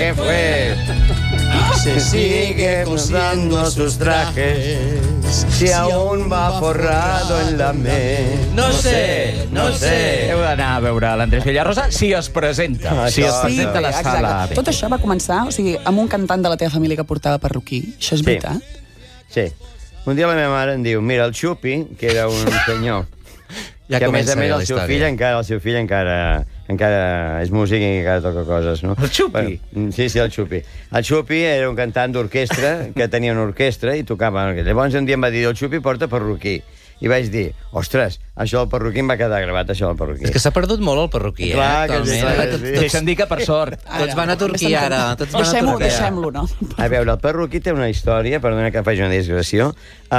que fue. Se sigue cosiendo sus trajes, si aún va forrado en la ment. No sé. Heu d'anar a veure l'Andrés Villarrosa si es presenta. Si es presenta a la sala. Tot això va començar, o sigui, amb un cantant de la teva família que portava perruquí. Això és veritat? Sí. Un dia la meva mare em diu, mira, el Xupi, que era un senyor, Ja que a més comença a més bé la el seu fill encara és músic i encara toca coses, no? El Xupi? Sí, el Xupi. El Xupi era un cantant d'orquestra que tenia una orquestra i tocava. Llavors un dia em va dir, el Xupi porta perruquí. I vaig dir, ostres, això del perruquí em va quedar gravat, això del perruquí. És que s'ha perdut molt el perruquí, Clar, que actualment. sí. Deixa'm dir que, per sort... Tots van a Turquia, ara. Tots van a Turquia. Deixem-lo, no? A veure, el perruquí té una història, perdona que faci una digressió.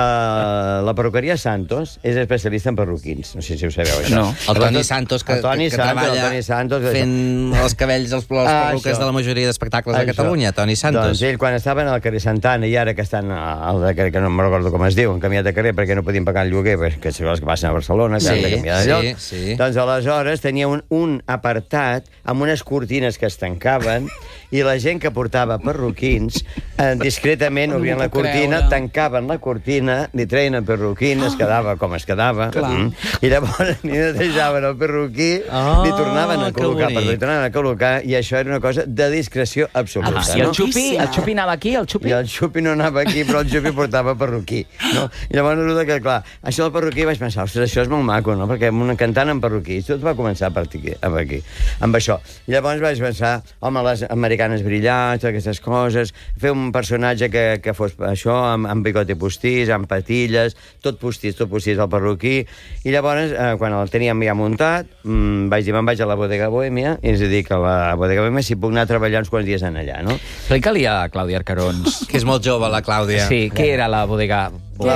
La perruqueria Santos és especialista en perruquins. No sé si ho sabeu, això. No. El Toni Santos, que treballa fent els cabells, les perruques de la majoria d'espectacles de Catalunya. Toni Santos. Doncs ell, quan estaven al carrer Santana, i ara que estan al de carrer, que no me'n recordo com es diu, han canviat de carrer perquè no podien pagar el lloguer, que són els que passen a Barcelona, que han de canviar de lloc. Sí. Doncs aleshores tenia un apartat amb unes cortines que es tancaven i la gent que portava perruquins discretament obrien la cortina, tancaven la cortina, li treien el perruquín, es quedava com es quedava, i llavors ni netejaven el perruquí, li tornaven a col·locar, i això era una cosa de discreció absoluta. I el Xupi anava aquí, el Xupi? I el Xupi no anava aquí, però el Xupi portava perruquí. No? I llavors resulta que, clar, això del perruquí vaig pensar, ostres, això és molt maco, no? Perquè un cantant amb perruquí, tot va començar per aquí, amb això. I llavors vaig pensar, home, les americanes brillants, aquestes coses, fer un personatge que fos això, amb bigote postís, amb patilles, tot postís al perruquí. I llavors, quan el teníem ja muntat, vaig dir, me'n vaig a la Bodega Bohèmia, i ens dic a la Bodega Bohèmia si puc anar a treballar uns quants dies en allà, no? Explica-li a Clàudia Arcarons. Que és molt jove, la Clàudia. Sí, què era la Bodega? La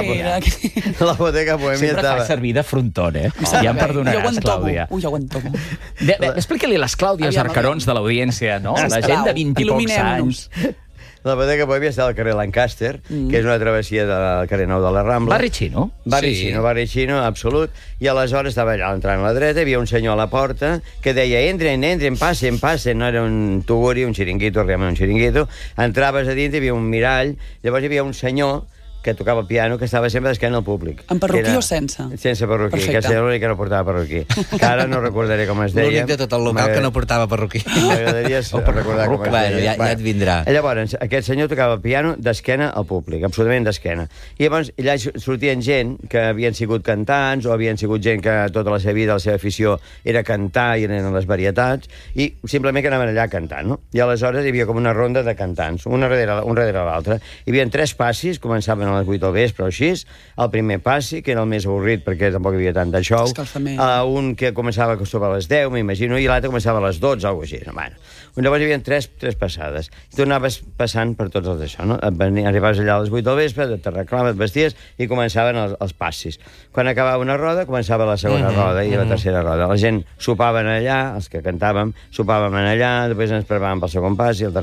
Bodega Bohèmia sempre estava... fa servir de fronton, eh? Ja em perdonaràs, Clàudia. Jo ho entomo. Explica-li a les Clàudies Arcarons de l'audiència, no? La gent de 20 i pocs anys. La Bodega Bohèmia està al carrer Lancaster, que és una travessia del carrer Nou de la Rambla. Barri xino? Barri xino, absolut. I aleshores estava allà entrant a la dreta, hi havia un senyor a la porta que deia, entren, passen. No era un tuguri, un xiringuito, realment un xiringuito. Entraves a dintre, hi havia un mirall, llavors hi havia un senyor que tocava piano, que estava sempre d'esquena al públic. Amb perruquí o sense? Sense perruquí, que era l'únic que no portava perruquí. Que ara no recordaré com es deia. L'únic de tot el local que no portava perruquí. M'agradaria recordar com es deia. Ja et vindrà. Llavors, aquest senyor tocava piano d'esquena al públic, absolutament d'esquena. I llavors allà sortien gent que havien sigut cantants o havien sigut gent que tota la seva vida, la seva afició era cantar i eren les varietats, i simplement que anaven allà a cantar, no? I aleshores hi havia com una ronda de cantants, un darrere l'altre. Hi havia 3 passis, començaven a les 8 del vespre o així, el primer passi, que era el més avorrit perquè tampoc hi havia tant de show, un que començava sobre les 10, m'imagino, i l'altre començava a les 12, alguna cosa així. Bueno, llavors hi havia 3 passades. I tu anaves passant per tots els d'això, no? Arribaves allà a les 8 del vespre, t'arreglaves, et vesties, i començaven els passis. Quan acabava una roda, començava la segona roda i la tercera roda. La gent sopaven allà, els que cantàvem, sopàvem allà, després ens preparàvem pel segon passi, el